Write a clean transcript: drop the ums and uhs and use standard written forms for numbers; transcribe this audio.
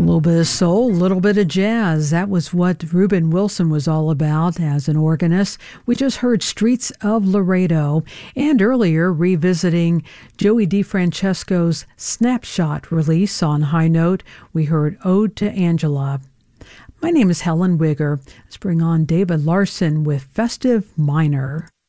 little bit of soul, a little bit of jazz. That was what Reuben Wilson was all about as an organist. We just heard Streets of Laredo, and earlier revisiting Joey DeFrancesco's Snapshot release on High Note, we heard Ode to Angela. My name is Helen Wigger. Let's bring on David Larson with Festive Minor.